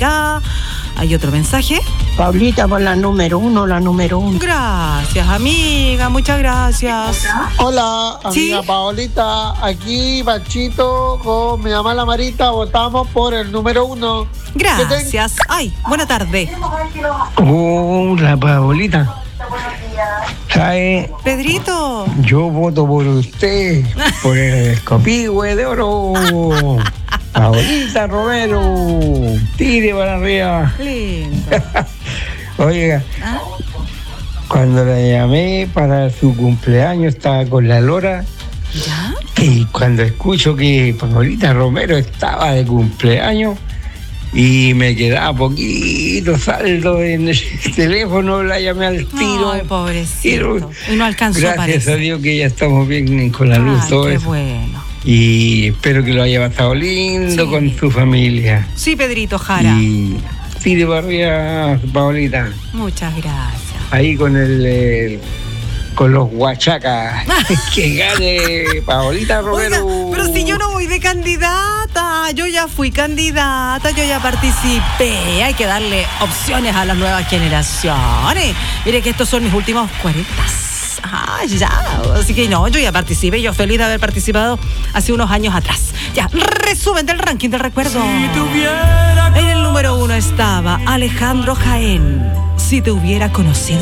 acá. Hay otro mensaje. Paulita, por la número uno. Gracias, amiga, muchas gracias. Hola, amiga ¿Sí? Paolita, aquí Bachito con mi mamá la Marita, votamos por el número 1. Gracias. Ay, buena tarde. Hola, Paolita. ¿Sabe? Pedrito. Yo voto por usted, por el escopigüe de oro. Paolita Romero, tire para arriba. Lindo. Oiga, ¿Ah? cuando la llamé para su cumpleaños estaba con la Lora. ¿Ya? Y cuando escucho que Paolita Romero estaba de cumpleaños y me quedaba poquito saldo en el teléfono, la llamé al tiro. Ay, pobrecito. Y no alcanzó a Gracias a aparecer. Dios que ya estamos bien con la luz, Ay, todo qué eso. bueno. Y espero que lo haya pasado lindo Sí. con su familia. Sí, Pedrito Jara. Y tire para arriba, Paolita. Muchas gracias. Ahí con con los huachacas. Que gane Paolita Romero. Oiga, pero si yo no voy de candidata, yo ya fui candidata, yo ya participé. Hay que darle opciones a las nuevas generaciones. Mire que estos son mis últimos 40. Ah, ya. Así que no, yo ya participé, yo feliz de haber participado hace unos años atrás. Ya, resumen del ranking del recuerdo. En el número 1 estaba Alejandro Jaén. Si te hubiera conocido